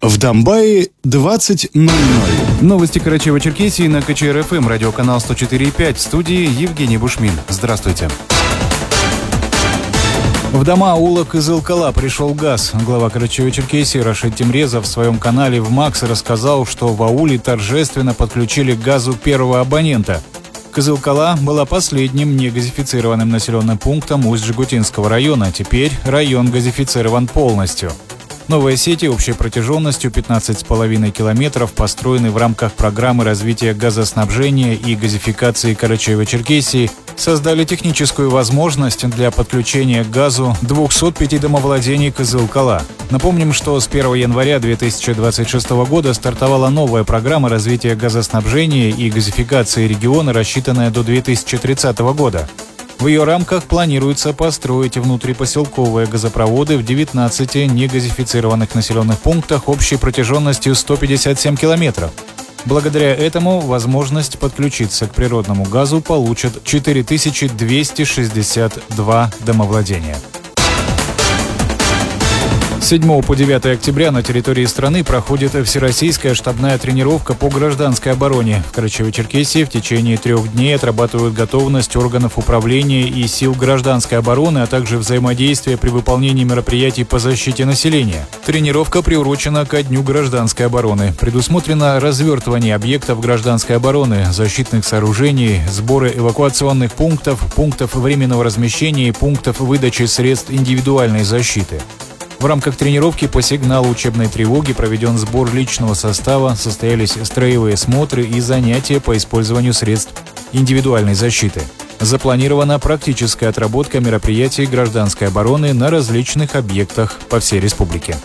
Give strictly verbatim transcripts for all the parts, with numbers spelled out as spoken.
В Донбайе двадцать ноль ноль. Новости Карачаево-Черкесии на ка че эр эф эм, радиоканал сто четыре и пять. В студии Евгений Бушмин. Здравствуйте. В дома аула Кызылкала пришел газ. Глава Карачаево-Черкесии Рашид Темрезов в своем канале в МАКС рассказал, что в ауле торжественно подключили к газу первого абонента. Кызылкала была последним негазифицированным населенным пунктом Усть-Жигутинского района. Теперь район газифицирован полностью. Новые сети общей протяженностью пятнадцать с половиной километров построены в рамках программы развития газоснабжения и газификации Карачаево-Черкесии, создали техническую возможность для подключения к газу двухсот пяти домовладений Кызылкала. Напомним, что с первого января две тысячи двадцать шестого года стартовала новая программа развития газоснабжения и газификации региона, рассчитанная до две тысячи тридцатого года. В ее рамках планируется построить внутрипоселковые газопроводы в девятнадцати негазифицированных населенных пунктах общей протяженностью сто пятьдесят семь километров. Благодаря этому возможность подключиться к природному газу получат четыре тысячи двести шестьдесят два домовладения. С седьмого по девятое октября на территории страны проходит всероссийская штабная тренировка по гражданской обороне. В Карачаево-Черкесии в течение трех дней отрабатывают готовность органов управления и сил гражданской обороны, а также взаимодействие при выполнении мероприятий по защите населения. Тренировка приурочена ко Дню гражданской обороны. Предусмотрено развертывание объектов гражданской обороны, защитных сооружений, сборы эвакуационных пунктов, пунктов временного размещения и пунктов выдачи средств индивидуальной защиты. В рамках тренировки по сигналу учебной тревоги проведен сбор личного состава, состоялись строевые смотры и занятия по использованию средств индивидуальной защиты. Запланирована практическая отработка мероприятий гражданской обороны на различных объектах по всей республике.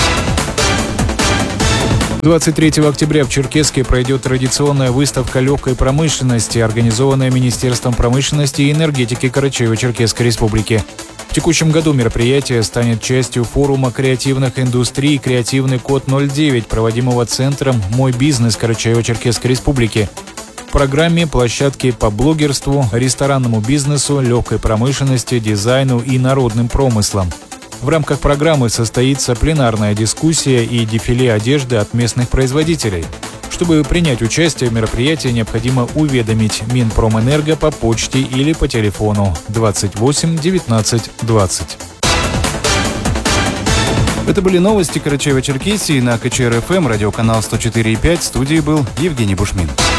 двадцать третьего октября в Черкесске пройдет традиционная выставка легкой промышленности, организованная Министерством промышленности и энергетики Карачаево-Черкесской республики. В текущем году мероприятие станет частью форума креативных индустрий «Креативный код ноль девять», проводимого Центром «Мой бизнес» Карачаево-Черкесской республики. В программе площадки по блогерству, ресторанному бизнесу, легкой промышленности, дизайну и народным промыслам. В рамках программы состоится пленарная дискуссия и дефиле одежды от местных производителей. Чтобы принять участие в мероприятии, необходимо уведомить Минпромэнерго по почте или по телефону двадцать восемь девятнадцать двадцать. Это были новости Карачаево-Черкесии на ка че эр эф эм, радиоканал сто четыре и пять. В студии был Евгений Бушмин.